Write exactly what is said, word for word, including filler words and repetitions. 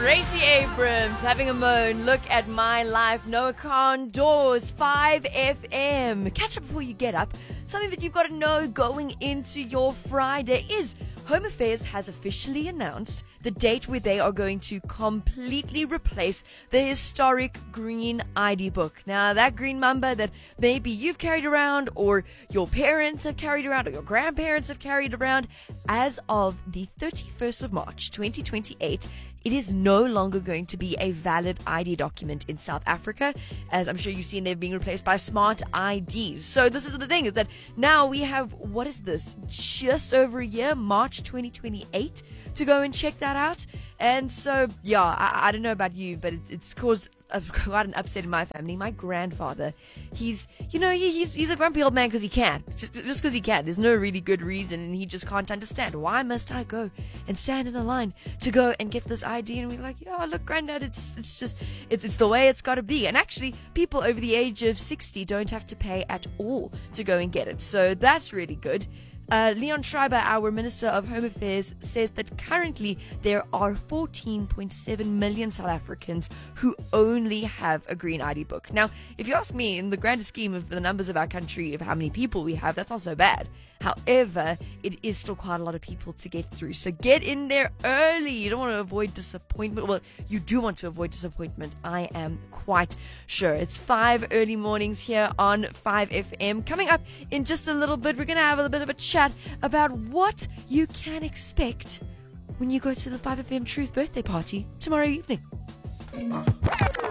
Gracie Abrams having a moan. Look at my life. Noah Khan Doors, five F M. Catch up before you get up. Something that you've got to know going into your Friday is Home Affairs has officially announced the date where they are going to completely replace the historic green I D book. Now, that green mamba that maybe you've carried around, or your parents have carried around, or your grandparents have carried around, as of the thirty-first of March, twenty twenty-eight, it is no longer going to be a valid I D document in South Africa. As I'm sure you've seen, they're being replaced by smart I Ds. So this is the thing, is that now we have, what is this, just over a year, March twenty twenty-eight, to go and check that out. And so, yeah, I, I don't know about you, but it, it's caused a, quite an upset in my family. My grandfather, he's, you know, he, he's he's a grumpy old man because he can. Just just because he can. There's no really good reason, and he just can't understand. Why must I go and stand in a line to go and get this I D? And we're like, yeah, look, Granddad, it's it's just, it's, it's the way it's got to be. And actually, people over the age of sixty don't have to pay at all to go and get it. So that's really good. Uh, Leon Schreiber, our Minister of Home Affairs, says that currently there are fourteen point seven million South Africans who only have a green I D book. Now, if you ask me, in the grander scheme of the numbers of our country, of how many people we have, that's not so bad. However, it is still quite a lot of people to get through. So get in there early. You don't want to avoid disappointment. Well, you do want to avoid disappointment, I am quite sure. It's five early mornings here on five F M. Coming up in just a little bit, we're going to have a little bit of a chat about what you can expect when you go to the five F M Truth birthday party tomorrow evening.